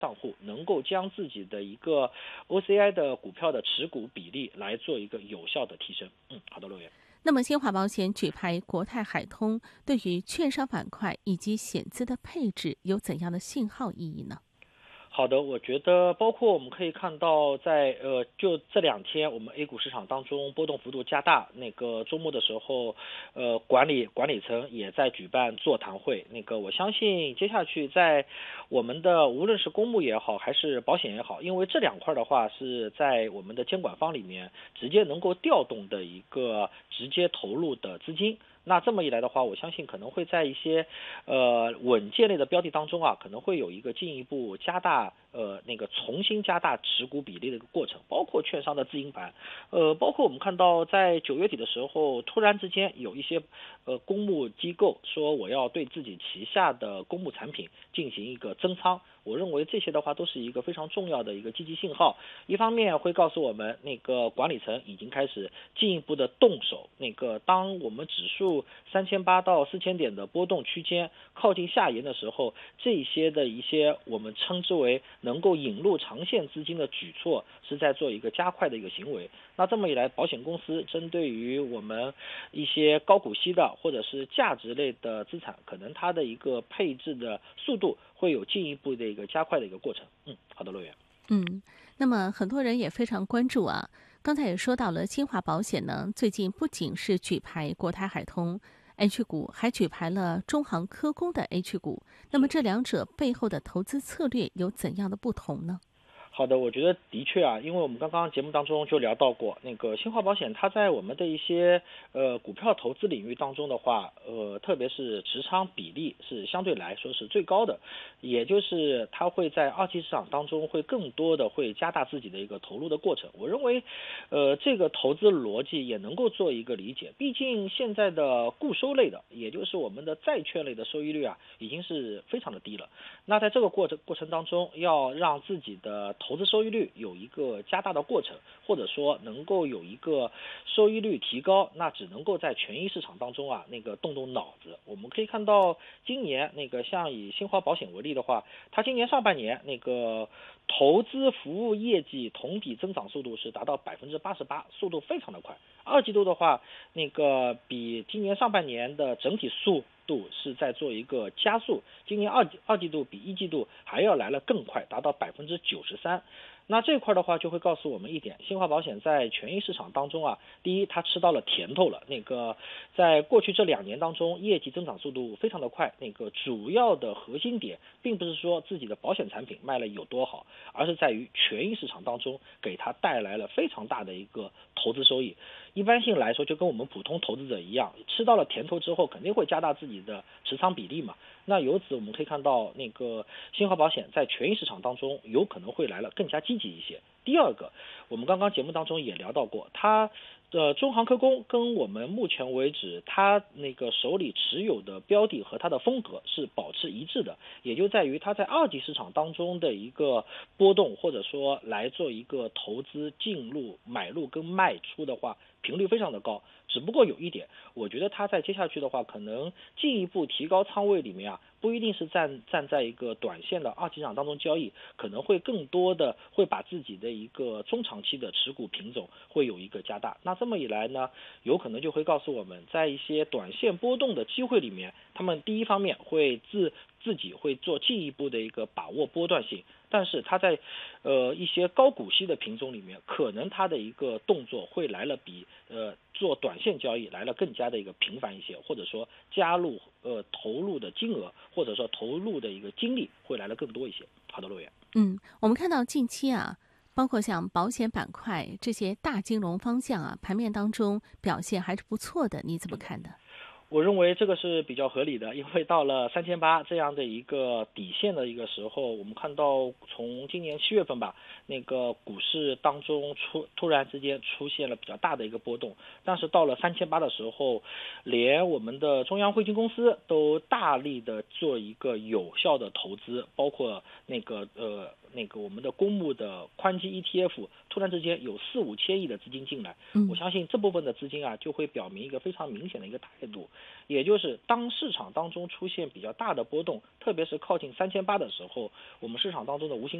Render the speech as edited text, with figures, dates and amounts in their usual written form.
账户，能够将自己的一个 OCI 的股票的持股比例来做一个有效的提升。好的，陆源。 那么新华保险举牌国泰海通，对于券商板块以及险资的配置有怎样的信号意义呢？ 好的，我觉得包括我们可以看到在，就这2天我们 A 股市场当中波动幅度加大，那个周末的时候，管理层也在举办座谈会，那个我相信接下去在我们的无论是公募也好，还是保险也好，因为这2块的话是在我们的监管方里面直接能够调动的一个直接投入的资金。那这么一来的话，我相信可能会在一些稳健类的标的当中啊，可能会有一个进一步加大重新加大持股比例的一个过程，包括券商的自营盘，包括我们看到在9月底的时候，突然之间有一些公募机构说我要对自己旗下的公募产品进行一个增仓。我认为这些的话都是一个非常重要的一个积极信号，一方面会告诉我们那个管理层已经开始进一步的动手，那个当我们指数3800到4000点的波动区间靠近下沿的时候，这些的一些我们称之为能够引入长线资金的举措是在做一个加快的一个行为。那这么一来，保险公司针对于我们一些高股息的或者是价值类的资产，可能它的一个配置的速度会有进一步的一个加快的一个过程。好的，乐园。 那么很多人也非常关注啊。刚才也说到了，新华保险呢，最近不仅是举牌国泰海通 H 股，还举牌了中航科工的 H 股。那么这两者背后的投资策略有怎样的不同呢？ 好的，我觉得的确啊，因为我们刚刚节目当中就聊到过，那个新华保险它在我们的一些股票投资领域当中的话，特别是持仓比例是相对来说是最高的，也就是它会在二级市场当中会更多的会加大自己的一个投入的过程。我认为，这个投资逻辑也能够做一个理解，毕竟现在的固收类的，也就是我们的债券类的收益率啊，已经是非常的低了。那在这个过程当中，要让自己的投资收益率有一个加大的过程，或者说能够有一个收益率提高，那只能够在权益市场当中啊，那个动动脑子。我们可以看到，今年那个像以新华保险为例的话，它今年上半年那个投资服务业绩同比增长速度是达到88%，速度非常的快。二季度的话，那个比今年上半年的整体速度是在做一个加速，今年二季度比一季度还要来了更快，达到93%。那这块的话就会告诉我们一点，新华保险在权益市场当中啊，第一它吃到了甜头了，那个在过去这2年当中业绩增长速度非常的快，那个主要的核心点并不是说自己的保险产品卖了有多好，而是在于权益市场当中给它带来了非常大的一个投资收益。一般性来说就跟我们普通投资者一样，吃到了甜头之后肯定会加大自己的持仓比例嘛。那由此我们可以看到，那个新华保险在权益市场当中有可能会来了更加积极一些。第二个，我们刚刚节目当中也聊到过，它的中航科工跟我们目前为止它那个手里持有的标的和它的风格是保持一致的，也就在于它在二级市场当中的一个波动，或者说来做一个投资进入、买入跟卖出的话，频率非常的高。只不过有一点，我觉得它在接下去的话，可能进一步提高仓位里面啊，不一定是站在一个短线的二级市场当中交易，可能会更多的会把自己的一个中长期的持股品种会有一个加大。那这么一来呢，有可能就会告诉我们，在一些短线波动的机会里面，他们第一方面会自己会做进一步的一个把握波段性，但是它在一些高股息的品种里面，可能它的一个动作会来了比做短线交易来了更加的一个频繁一些，或者说加入投入的金额，或者说投入的一个精力会来了更多一些。好的，陆源。 我们看到近期啊，包括像保险板块这些大金融方向啊，盘面当中表现还是不错的，你怎么看的？ 我认为这个是比较合理的，因为到了3800这样的一个底线的一个时候，我们看到从今年7月份吧，那个股市当中突然之间出现了比较大的一个波动，但是到了3800的时候，连我们的中央汇金公司都大力的做一个有效的投资，包括那个我们的公募的宽基 ETF， 突然之间有4-5千亿的资金进来，我相信这部分的资金啊就会表明一个非常明显的一个态度， 也就是当市场当中出现比较大的波动，特别是靠近3800的时候，我们市场当中的无形